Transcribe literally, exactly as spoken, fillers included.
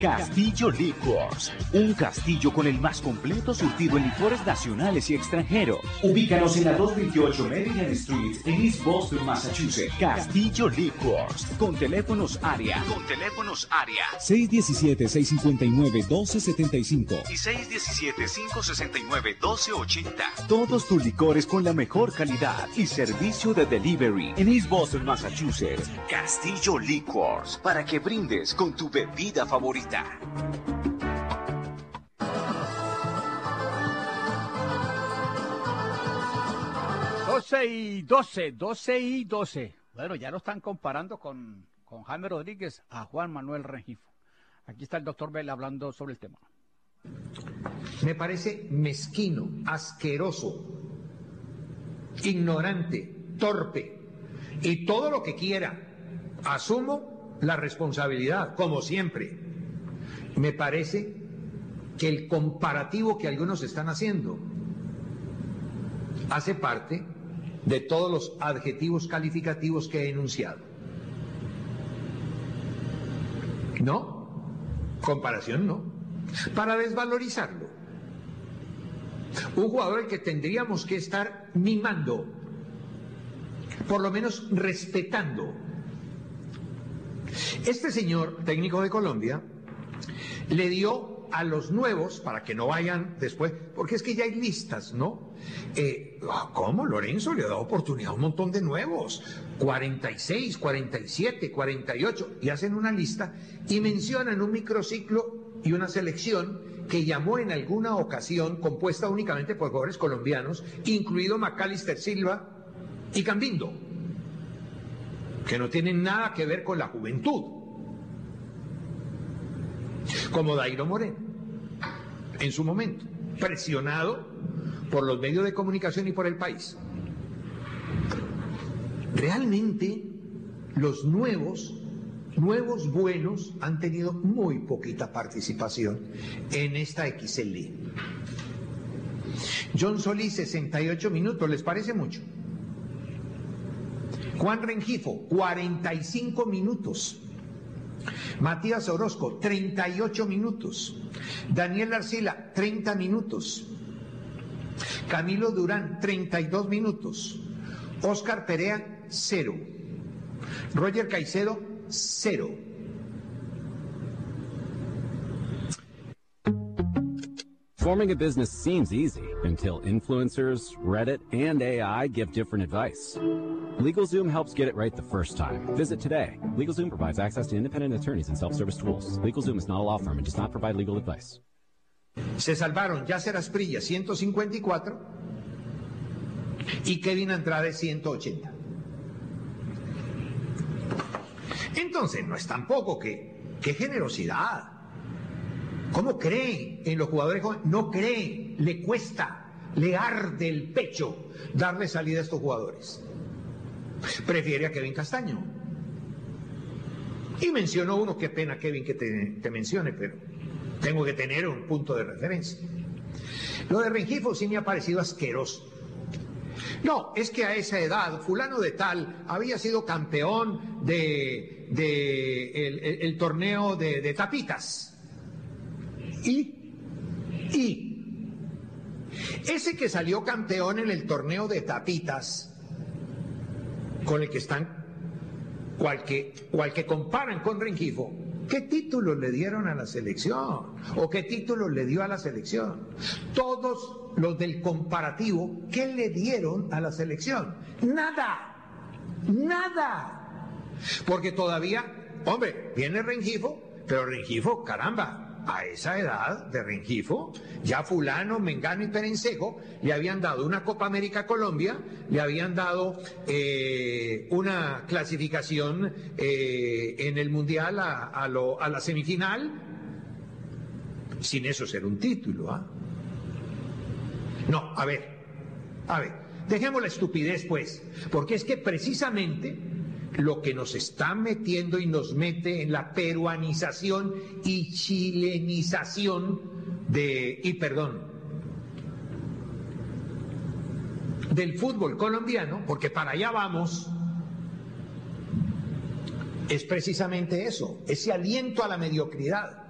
Castillo Liquors, un castillo con el más completo surtido en licores nacionales y extranjeros. Ubícanos en la doscientos veintiocho Maryland Street, en East Boston, Massachusetts. Castillo Liquors, con teléfonos área. Con teléfonos área. seis uno siete, seis cinco nueve, uno dos siete cinco y seis uno siete, cinco seis nueve, dos cero ocho cero. Todos tus licores con la mejor calidad y servicio de delivery en East Boston, Massachusetts. Castillo Liquors, para que brindes con tu bebida favorita. doce y doce, doce y doce. Bueno, ya lo están comparando con, con Jaime Rodríguez a Juan Manuel Rengifo. Aquí está el doctor Vela hablando sobre el tema. Me parece mezquino, asqueroso, ignorante, torpe y todo lo que quiera. Asumo la responsabilidad, como siempre. Me parece que el comparativo que algunos están haciendo hace parte de todos los adjetivos calificativos que he enunciado. No, comparación no, para desvalorizarlo. Un jugador al que tendríamos que estar mimando, por lo menos respetando. Este señor técnico de Colombia le dio a los nuevos, para que no vayan después, porque es que ya hay listas, ¿no? Eh, ¿Cómo? Lorenzo le ha dado oportunidad a un montón de nuevos, cuarenta y seis, cuarenta y siete, cuarenta y ocho, y hacen una lista y mencionan un microciclo y una selección que llamó en alguna ocasión, compuesta únicamente por jugadores colombianos, incluido Macalister Silva y Cambindo, que no tienen nada que ver con la juventud, como Dairo Moreno, en su momento, presionado por los medios de comunicación y por el país. Realmente, los nuevos, nuevos buenos han tenido muy poquita participación en esta X L. John Solís, sesenta y ocho minutos, ¿les parece mucho? Juan Rengifo, cuarenta y cinco minutos. Matías Orozco, treinta y ocho minutos. Daniel Arcila, treinta minutos. Camilo Durán, treinta y dos minutos. Oscar Perea, cero. Roger Caicedo, cero. Forming a business seems easy until influencers, Reddit, and A I give different advice. LegalZoom helps get it right the first time. Visit today. LegalZoom provides access to independent attorneys and self-service tools. LegalZoom is not a law firm and does not provide legal advice. Se salvaron Yasser Asprilla, ciento cincuenta y cuatro, y Kevin Andrade, ciento ochenta. Entonces, no es tampoco que, qué generosidad. ¿Cómo cree en los jugadores jóvenes? No cree, le cuesta, le arde el pecho darle salida a estos jugadores. Prefiere a Kevin Castaño. Y mencionó uno, qué pena Kevin que te, te mencione, pero tengo que tener un punto de referencia. Lo de Rengifo sí me ha parecido asqueroso. No, es que a esa edad, fulano de tal había sido campeón de, de el, el, el torneo de, de tapitas. Y, y, ese que salió campeón en el torneo de tapitas, con el que están, cual que, cual que comparan con Rengifo, ¿qué títulos le dieron a la selección? ¿O qué títulos le dio a la selección? Todos los del comparativo, ¿qué le dieron a la selección? Nada, nada. Porque todavía, hombre, viene Rengifo, pero Rengifo, caramba, a esa edad de Rengifo, ya fulano, mengano y perencejo le habían dado una Copa América Colombia, le habían dado eh, una clasificación eh, en el Mundial a, a, lo, a la semifinal, sin eso ser un título, ¿ah? No, a ver, a ver, dejemos la estupidez pues, porque es que precisamente lo que nos está metiendo y nos mete en la peruanización y chilenización de, y perdón, del fútbol colombiano, porque para allá vamos, es precisamente eso, ese aliento a la mediocridad.